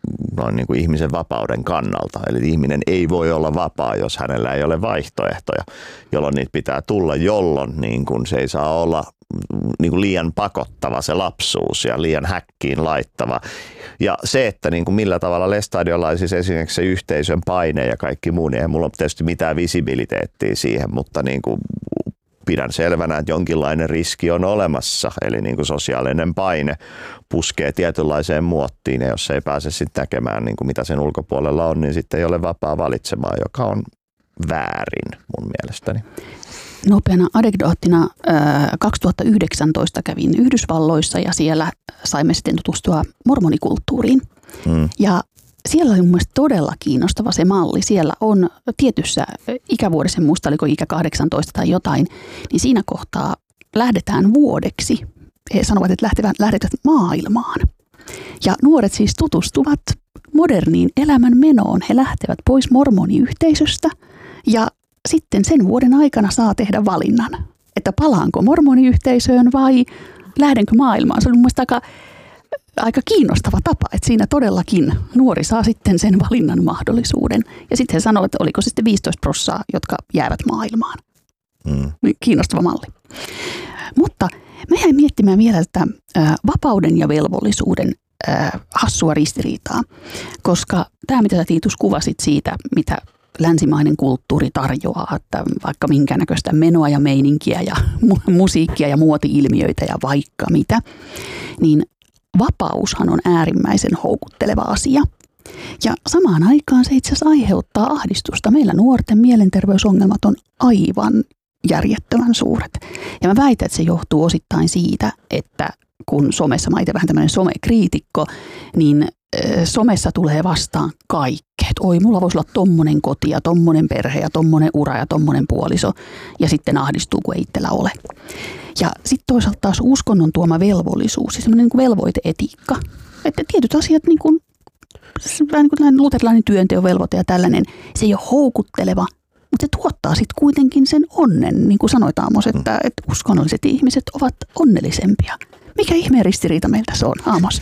noin niin kuin ihmisen vapauden kannalta. Eli ihminen ei voi olla vapaa, jos hänellä ei ole vaihtoehtoja, jolloin niitä pitää tulla, jolloin niin kuin se ei saa olla niin kuin liian pakottava se lapsuus ja liian häkkiin laittava. Ja se, että niin kuin millä tavalla lestadiolaisissa esimerkiksi se yhteisön paine ja kaikki muu, niin ei mulla ole tietysti mitään visibiliteettiä siihen, mutta niin kuin pidän selvänä, että jonkinlainen riski on olemassa, eli niin kuin sosiaalinen paine puskee tietynlaiseen muottiin, ja jos ei pääse sitten näkemään, niin kuin mitä sen ulkopuolella on, niin sitten ei ole vapaa valitsemaan, joka on väärin mun mielestäni. Nopeana anekdoottina kaksituhattayhdeksäntoista kävin Yhdysvalloissa ja siellä saimme sitten tutustua mormonikulttuuriin. Mm. Ja siellä oli mun mielestä todella kiinnostava se malli. Siellä on tietyssä ikävuodessa, en muista oliko ikä kahdeksantoista tai jotain, niin siinä kohtaa lähdetään vuodeksi. He sanovat, että lähtevät, lähdetään maailmaan. Ja nuoret siis tutustuvat moderniin elämän menoon. He lähtevät pois mormoniyhteisöstä ja sitten sen vuoden aikana saa tehdä valinnan, että palaanko mormoniyhteisöön vai lähdenkö maailmaan. Se oli mun mielestä aika, aika kiinnostava tapa, että siinä todellakin nuori saa sitten sen valinnan mahdollisuuden. Ja sitten he sanovat, että oliko se sitten viisitoista prosenttia, jotka jäävät maailmaan. Mm. Kiinnostava malli. Mutta mä jäin miettimään vielä tätä vapauden ja velvollisuuden hassua ristiriitaa, koska tämä, mitä sä Tiitus kuvasit siitä, mitä länsimainen kulttuuri tarjoaa, että vaikka minkä näköistä menoa ja meininkiä ja mu- musiikkia ja muoti-ilmiöitä ja vaikka mitä, niin vapaushan on äärimmäisen houkutteleva asia. Ja samaan aikaan se itse asiassa aiheuttaa ahdistusta. Meillä nuorten mielenterveysongelmat on aivan järjettömän suuret. Ja mä väitän, että se johtuu osittain siitä, että kun somessa, mä itse vähän tämmöinen somekriitikko, niin somessa tulee vastaan kaikkea. Oi, mulla voisi olla tommonen koti ja tommonen perhe ja tommonen ura ja tommonen puoliso. Ja sitten ahdistuu, kun ei itsellä ole. Ja sitten toisaalta taas uskonnon tuoma velvollisuus ja semmoinen niin velvoiteetiikka. Että tietyt asiat, niin kuin, vähän niin kuin luterilainen työnteovelvoite ja tällainen, se ei ole houkutteleva, mutta se tuottaa sitten kuitenkin sen onnen. Niin kuin sanoit Aamos, että, että uskonnolliset ihmiset ovat onnellisempia. Mikä ihmeen ristiriita meiltä se on, Aamos?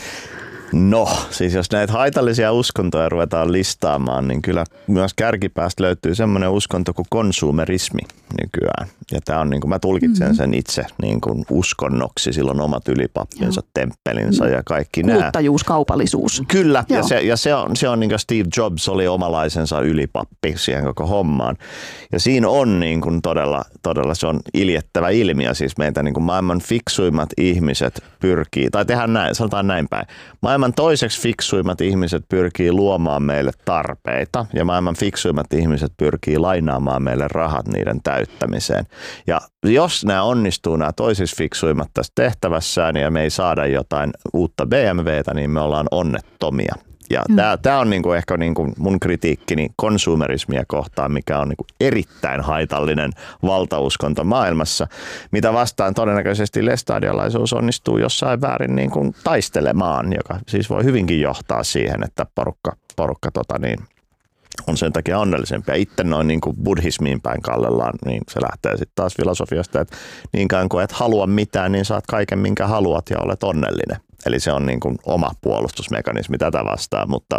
No, siis jos näitä haitallisia uskontoja ruvetaan listaamaan, niin kyllä myös kärkipäästä löytyy semmoinen uskonto kuin konsumerismi nykyään. Ja tämä on, niin kuin mä tulkitsen mm-hmm. sen itse niin kuin uskonnoksi, silloin omat ylipappinsa, Joo. temppelinsä ja kaikki nämä. Kuluttajuus, kaupallisuus. Kyllä, Joo. ja, se, ja se on, se on niin kuin Steve Jobs oli omalaisensa ylipappi siihen koko hommaan. Ja siinä on niin kuin todella, todella se on iljettävä ilmiö, siis meitä niin kuin maailman fiksuimmat ihmiset pyrkii, tai tehdään näin, sanotaan näin päin. Maailman toiseksi fiksuimmat ihmiset pyrkii luomaan meille tarpeita ja maailman fiksuimmat ihmiset pyrkii lainaamaan meille rahat niiden täyttämiseen. Ja jos nämä onnistuu, nämä toisiksi fiksuimmat tässä tehtävässään ja me ei saada jotain uutta B M W:tä, niin me ollaan onnettomia. Ja mm. tämä on niinku ehkä niinku mun kritiikkini konsumerismia kohtaan, mikä on niinku erittäin haitallinen valtauskonto maailmassa, mitä vastaan todennäköisesti lestadiolaisuus onnistuu jossain väärin niinku taistelemaan, joka siis voi hyvinkin johtaa siihen, että porukka, porukka tota niin, on sen takia onnellisempi. Ja itse noin niin kuin buddhismiin päin kallellaan, niin se lähtee sitten taas filosofiasta, että niinkään kuin et halua mitään, niin saat kaiken minkä haluat ja olet onnellinen. Eli se on niin kuin oma puolustusmekanismi tätä vastaan, mutta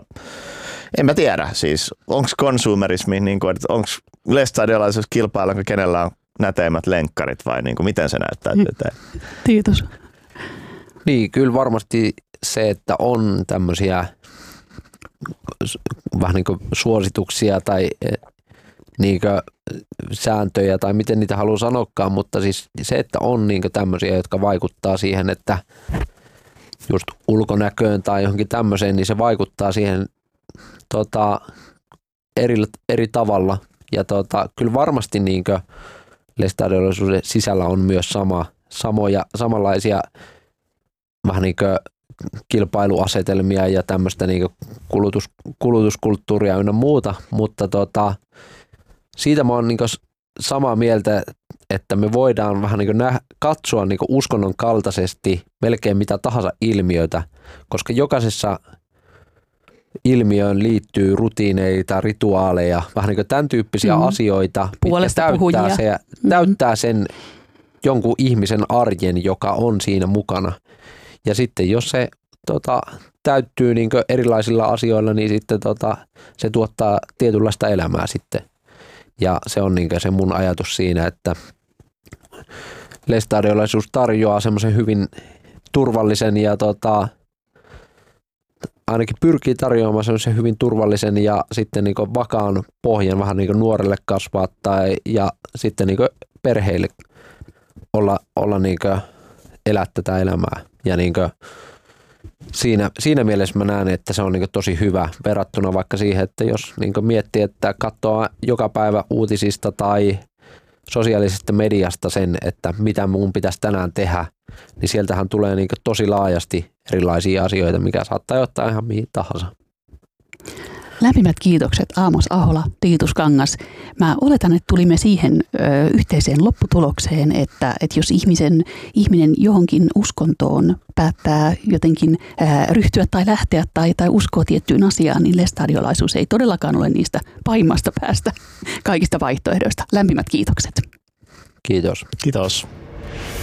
en mä tiedä. Siis onko konsumerismi, niin kuin, että onko lestadiolaisuus kilpailu, kenellä on näteimmät lenkkarit vai niin kuin, miten se näyttäytyy teille? Kiitos. Niin, kyllä varmasti se, että on tämmöisiä vähän niin kuin suosituksia tai niin kuin sääntöjä tai miten niitä haluaa sanoakaan, mutta siis se, että on niin kuin tämmöisiä, jotka vaikuttaa siihen, että just ulkonäköön tai johonkin tämmöiseen, niin se vaikuttaa siihen tota, eri, eri tavalla. Ja tota, kyllä varmasti niin kuin lestadiolaisuuden sisällä on myös sama, samoja, samanlaisia vähän niin kuin kilpailuasetelmia ja tämmöistä niin kuin kulutus, kulutuskulttuuria ynnä muuta, mutta tota, siitä mä oon niin kuin samaa mieltä, että me voidaan vähän niin kuin nä- katsoa niin kuin uskonnon kaltaisesti melkein mitä tahansa ilmiötä, koska jokaisessa ilmiöön liittyy rutiineita, rituaaleja, vähän niin kuin tämän tyyppisiä mm. asioita, mitkä täyttää, se, täyttää sen jonkun ihmisen arjen, joka on siinä mukana. Ja sitten jos se tota, täyttyy niin erilaisilla asioilla, niin sitten tota, se tuottaa tietynlaista elämää sitten. Ja se on niin se mun ajatus siinä, että lestadiolaisuus tarjoaa semmoisen hyvin turvallisen ja tota, ainakin pyrkii tarjoamaan semmoisen hyvin turvallisen ja sitten niin vakaan pohjan vähän niin nuorelle kasvaa tai, ja sitten niin perheille olla, olla niin elää tätä elämää. Ja niin siinä, siinä mielessä mä näen, että se on niin tosi hyvä verrattuna vaikka siihen, että jos niin miettii, että katsoo joka päivä uutisista tai sosiaalisesta mediasta sen, että mitä mun pitäisi tänään tehdä, niin sieltähän tulee niin tosi laajasti erilaisia asioita, mikä saattaa johtaa ihan mihin tahansa. Lämpimät kiitokset Aamos Ahola, Tiitus Kangas. Mä oletan, että tulimme siihen ö, yhteiseen lopputulokseen, että, että jos ihmisen, ihminen johonkin uskontoon päättää jotenkin ö, ryhtyä tai lähteä tai, tai uskoa tiettyyn asiaan, niin lestadiolaisuus ei todellakaan ole niistä pahimmasta päästä kaikista vaihtoehdoista. Lämpimät kiitokset. Kiitos. Kiitos.